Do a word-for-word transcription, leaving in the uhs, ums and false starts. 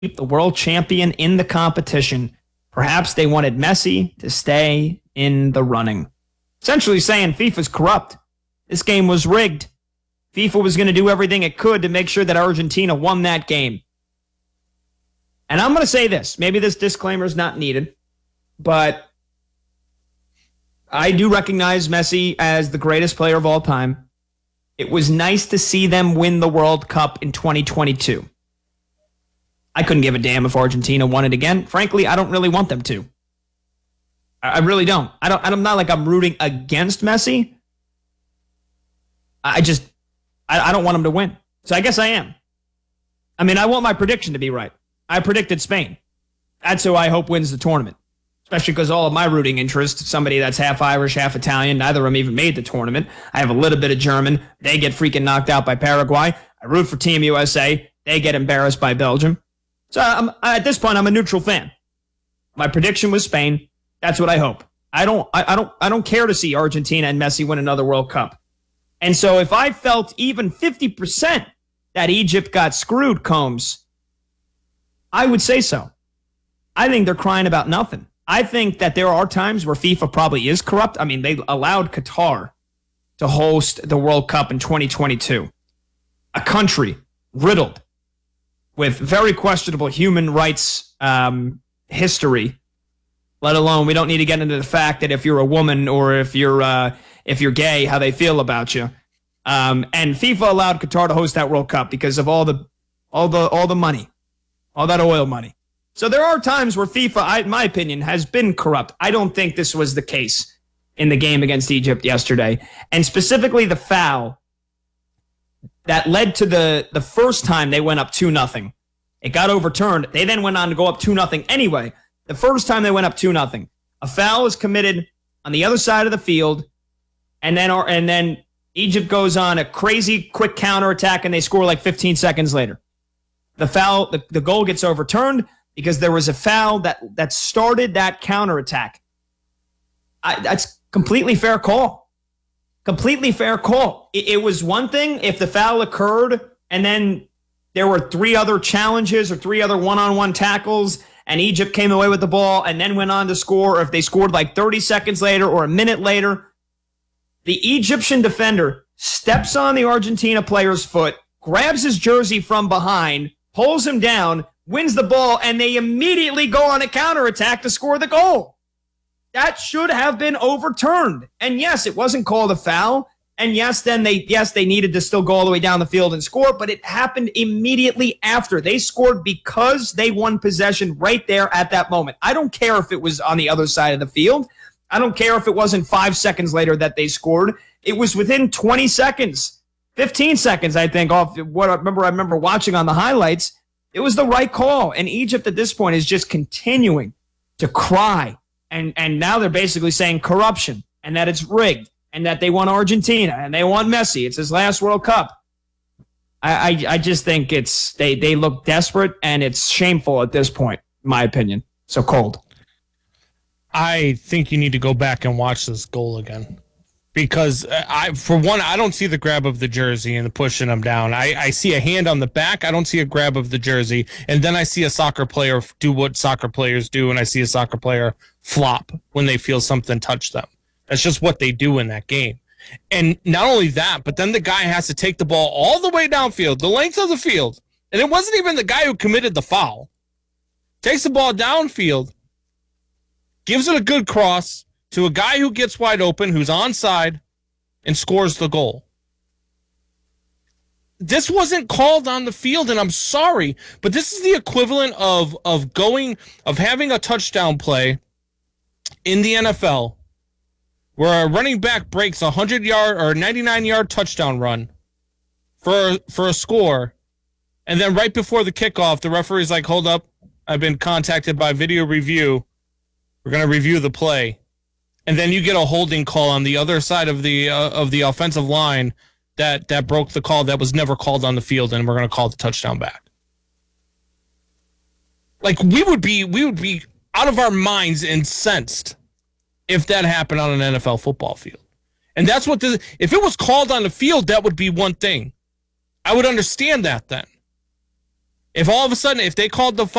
keep the world champion in the competition. Perhaps they wanted Messi to stay in the running. Essentially saying FIFA's corrupt. This game was rigged. FIFA was going to do everything it could to make sure that Argentina won that game. And I'm going to say this. Maybe this disclaimer is not needed, but I do recognize Messi as the greatest player of all time. It was nice to see them win the World Cup in twenty twenty-two. I couldn't give a damn if Argentina won it again. Frankly, I don't really want them to. I really don't. I don't. I'm not like I'm rooting against Messi. I just, I, I don't want him to win. So I guess I am. I mean, I want my prediction to be right. I predicted Spain. That's who I hope wins the tournament. Especially because all of my rooting interest, somebody that's half Irish, half Italian, neither of them even made the tournament. I have a little bit of German. They get freaking knocked out by Paraguay. I root for Team U S A. They get embarrassed by Belgium. So I'm, at this point, I'm a neutral fan. My prediction was Spain. That's what I hope. I don't, I, I don't, I don't care to see Argentina and Messi win another World Cup. And so if I felt even fifty percent that Egypt got screwed, Combs, I would say so. I think they're crying about nothing. I think that there are times where FIFA probably is corrupt. I mean, they allowed Qatar to host the World Cup in twenty twenty-two. A country riddled with very questionable human rights um, history, let alone we don't need to get into the fact that if you're a woman or if you're uh, if you're gay, how they feel about you. Um, and FIFA allowed Qatar to host that World Cup because of all the all the all the money, all that oil money. So there are times where FIFA, I, in my opinion, has been corrupt. I don't think this was the case in the game against Egypt yesterday. And specifically the foul that led to the, the first time they went up two nothing. It got overturned. They then went on to go up two nothing anyway. The first time they went up two nothing. A foul is committed on the other side of the field, and then or, and then Egypt goes on a crazy quick counterattack, and they score like fifteen seconds later. The foul, the, the goal gets overturned because there was a foul that, that started that counterattack. I, that's completely fair call. Completely fair call. It, it was one thing if the foul occurred and then there were three other challenges or three other one-on-one tackles and Egypt came away with the ball and then went on to score, or if they scored like thirty seconds later or a minute later. The Egyptian defender steps on the Argentina player's foot, grabs his jersey from behind, pulls him down, wins the ball, and they immediately go on a counterattack to score the goal. That should have been overturned. And yes, it wasn't called a foul. And yes, then they yes, they needed to still go all the way down the field and score, but it happened immediately after. They scored because they won possession right there at that moment. I don't care if it was on the other side of the field. I don't care if it wasn't five seconds later that they scored. It was within twenty seconds, fifteen seconds, I think, off what I remember I remember watching on the highlights. It was the right call. And Egypt at this point is just continuing to cry. And and now they're basically saying corruption and that it's rigged and that they want Argentina and they want Messi. It's his last World Cup. I, I, I just think it's they, they look desperate and it's shameful at this point, in my opinion. So cold. I think you need to go back and watch this goal again. Because, I, for one, I don't see the grab of the jersey and the pushing them down. I, I see a hand on the back. I don't see a grab of the jersey. And then I see a soccer player do what soccer players do, and I see a soccer player flop when they feel something touch them. That's just what they do in that game. And not only that, but then the guy has to take the ball all the way downfield, the length of the field. And it wasn't even the guy who committed the foul. Takes the ball downfield, gives it a good cross to a guy who gets wide open, who's onside, and scores the goal. This wasn't called on the field, and I'm sorry, but this is the equivalent of of going of having a touchdown play in the N F L where a running back breaks a hundred yard or ninety-nine yard touchdown run for for a score, and then right before the kickoff, the referee's like, "Hold up, I've been contacted by video review. We're going to review the play." And then you get a holding call on the other side of the uh, of the offensive line that, that broke the call that was never called on the field, and we're going to call the touchdown back. Like we would be we would be out of our minds incensed if that happened on an N F L football field. And that's what the if it was called on the field, that would be one thing. I would understand that then. If all of a sudden, if they called the